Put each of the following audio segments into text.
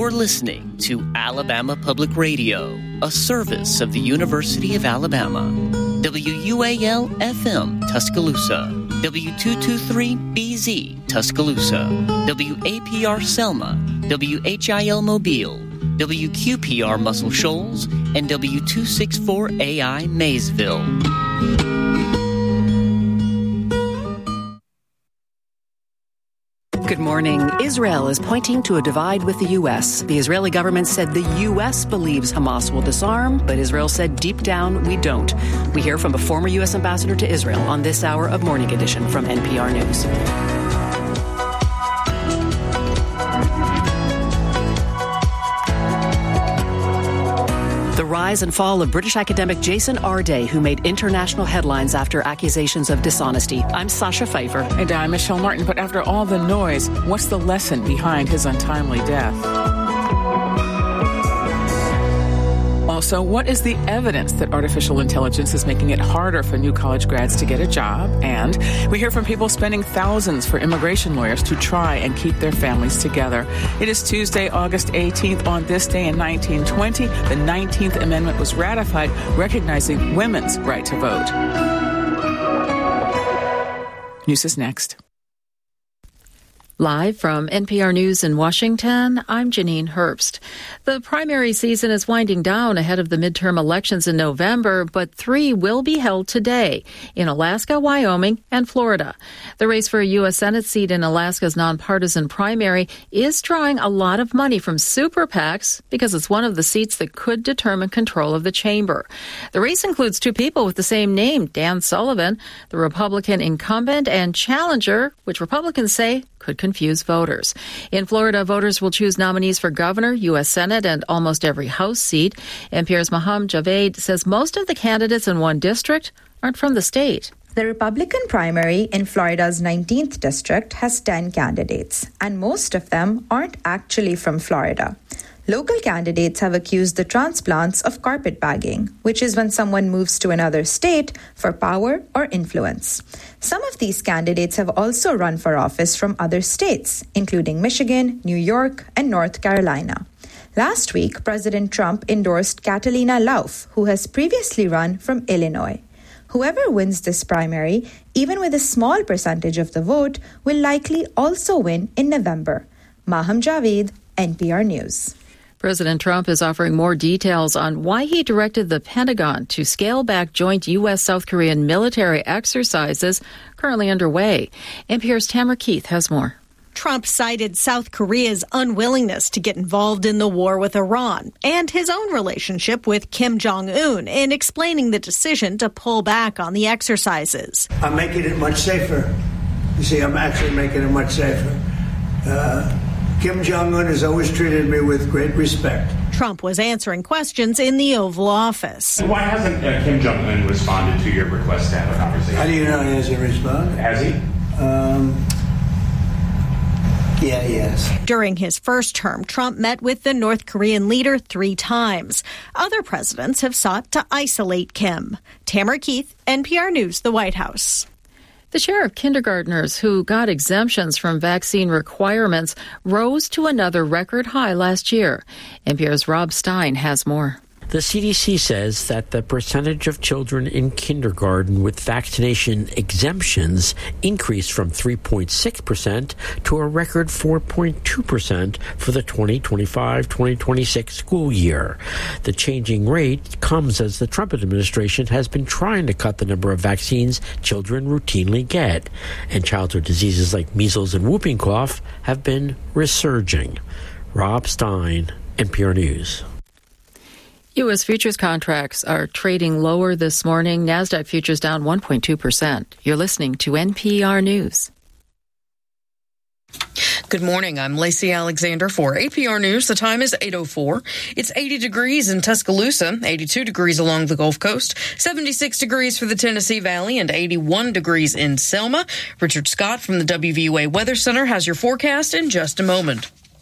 You're listening to Alabama Public Radio, a service of the University of Alabama. WUAL-FM Tuscaloosa, W223BZ Tuscaloosa, WAPR Selma, WHIL Mobile, WQPR Muscle Shoals, and W264AI Maysville. Good morning. Israel is pointing to a divide with the U.S. The Israeli government said the U.S. believes Hamas will disarm, but Israel said deep down we don't. We hear from a former U.S. ambassador to Israel on this hour of Morning Edition from NPR News. The rise and fall of British academic Jason Arday, who made international headlines after accusations of dishonesty. I'm Sasha Pfeiffer. And I'm Michelle Martin. But after all the noise, what's the lesson behind his untimely death? Also, what is the evidence that artificial intelligence is making it harder for new college grads to get a job? And we hear from people spending thousands for immigration lawyers to try and keep their families together. It is Tuesday, August 18th. On this day in 1920, the 19th Amendment was ratified, recognizing women's right to vote. News is next. Live from NPR News in Washington, I'm Janine Herbst. The primary season is winding down ahead of the midterm elections in November, but 3 will be held today in Alaska, Wyoming, and Florida. The race for a U.S. Senate seat in Alaska's nonpartisan primary is drawing a lot of money from super PACs because it's one of the seats that could determine control of the chamber. The race includes 2 people with the same name, Dan Sullivan, the Republican incumbent and challenger, which Republicans say could confuse voters. In Florida, voters will choose nominees for governor, U.S. Senate, and almost every House seat. NPR's Maham Javed says most of the candidates in one district aren't from the state. The Republican primary in Florida's 19th district has 10 candidates, and most of them aren't actually from Florida. Local candidates have accused the transplants of carpetbagging, which is when someone moves to another state for power or influence. Some of these candidates have also run for office from other states, including Michigan, New York, and North Carolina. Last week, President Trump endorsed Catalina Lauf, who has previously run from Illinois. Whoever wins this primary, even with a small percentage of the vote, will likely also win in November. Maham Javed, NPR News. President Trump is offering more details on why he directed the Pentagon to scale back joint U.S.-South Korean military exercises currently underway. NPR's Tamara Keith has more. Trump cited South Korea's unwillingness to get involved in the war with Iran and his own relationship with Kim Jong-un in explaining the decision to pull back on the exercises. I'm making it much safer. You see, I'm actually making it much safer. Kim Jong-un has always treated me with great respect. Trump was answering questions in the Oval Office. Why hasn't Kim Jong-un responded to your request to have a conversation? How do you know he hasn't responded? Has he? Yeah, yes. During his first term, Trump met with the North Korean leader 3 times. Other presidents have sought to isolate Kim. Tamara Keith, NPR News, the White House. The share of kindergartners who got exemptions from vaccine requirements rose to another record high last year. NPR's Rob Stein has more. The CDC says that the percentage of children in kindergarten with vaccination exemptions increased from 3.6% to a record 4.2% for the 2025-2026 school year. The changing rate comes as the Trump administration has been trying to cut the number of vaccines children routinely get, and childhood diseases like measles and whooping cough have been resurging. Rob Stein, NPR News. U.S. futures contracts are trading lower this morning. NASDAQ futures down 1.2%. You're listening to NPR News. Good morning. I'm Lacey Alexander for APR News. The time is 8:04. It's 80 degrees in Tuscaloosa, 82 degrees along the Gulf Coast, 76 degrees for the Tennessee Valley, and 81 degrees in Selma. Richard Scott from the WVUA Weather Center has your forecast in just a moment.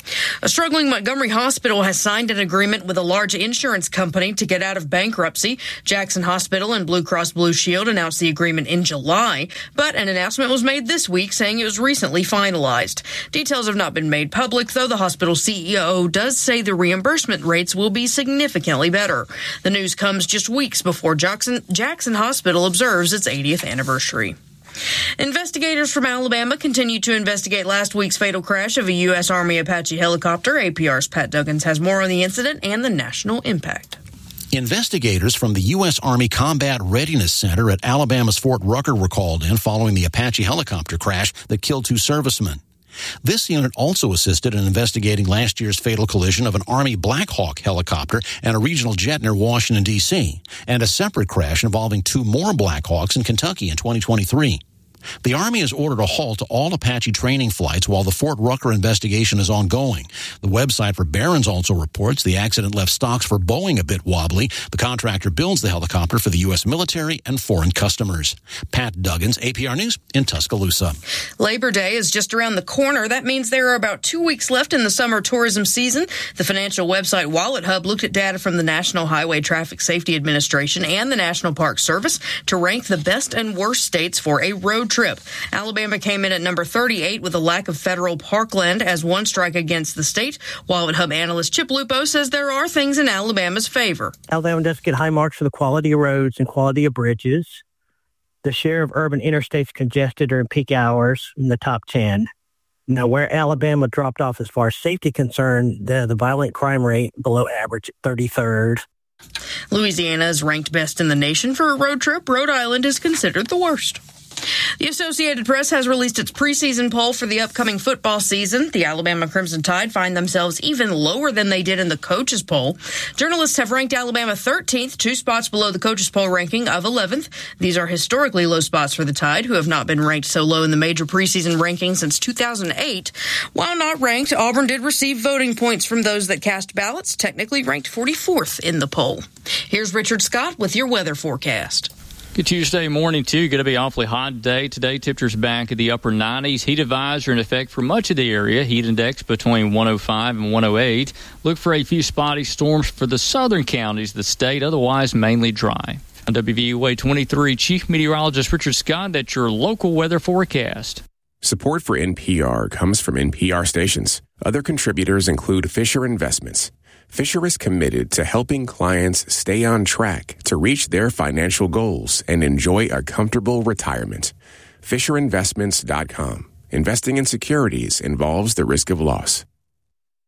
A struggling Montgomery hospital has signed an agreement with a large insurance company to get out of bankruptcy. Jackson Hospital and Blue Cross Blue Shield announced the agreement in July, but an announcement was made this week saying it was recently finalized. Details have not been made public, though the hospital CEO does say the reimbursement rates will be significantly better. The news comes just weeks before Jackson Hospital observes its 80th anniversary. Investigators from Alabama continue to investigate last week's fatal crash of a U.S. Army Apache helicopter. APR's Pat Duggins has more on the incident and the national impact. Investigators from the U.S. Army Combat Readiness Center at Alabama's Fort Rucker were called in following the Apache helicopter crash that killed 2 servicemen. This unit also assisted in investigating last year's fatal collision of an Army Black Hawk helicopter and a regional jet near Washington, D.C., and a separate crash involving 2 more Black Hawks in Kentucky in 2023. The Army has ordered a halt to all Apache training flights while the Fort Rucker investigation is ongoing. The website for Barron's also reports the accident left stocks for Boeing a bit wobbly. The contractor builds the helicopter for the U.S. military and foreign customers. Pat Duggins, APR News in Tuscaloosa. Labor Day is just around the corner. That means there are about 2 weeks left in the summer tourism season. The financial website WalletHub looked at data from the National Highway Traffic Safety Administration and the National Park Service to rank the best and worst states for a road trip. Alabama came in at number 38 with a lack of federal parkland as one strike against the state. WalletHub analyst Chip Lupo says there are things in Alabama's favor. Alabama does get high marks for the quality of roads and quality of bridges. The share of urban interstates congested during peak hours in the top 10. Now, where Alabama dropped off as far as safety concerned, the violent crime rate below average at 33rd. Louisiana is ranked best in the nation for a road trip. Rhode Island is considered the worst. The Associated Press has released its preseason poll for the upcoming football season. The Alabama Crimson Tide find themselves even lower than they did in the coaches poll. Journalists have ranked Alabama 13th, 2 spots below the coaches poll ranking of 11th. These are historically low spots for the Tide, who have not been ranked so low in the major preseason rankings since 2008. While not ranked, Auburn did receive voting points from those that cast ballots, technically ranked 44th in the poll. Here's Richard Scott with your weather forecast. Good Tuesday morning, too. Going to be awfully hot today. Today, temperatures back at the upper 90s. Heat advisory in effect for much of the area. Heat index between 105 and 108. Look for a few spotty storms for the southern counties of the state, otherwise mainly dry. On WVUA 23, Chief Meteorologist Richard Scott, that's your local weather forecast. Support for NPR comes from NPR stations. Other contributors include Fisher Investments. Fisher is committed to helping clients stay on track to reach their financial goals and enjoy a comfortable retirement. FisherInvestments.com. Investing in securities involves the risk of loss.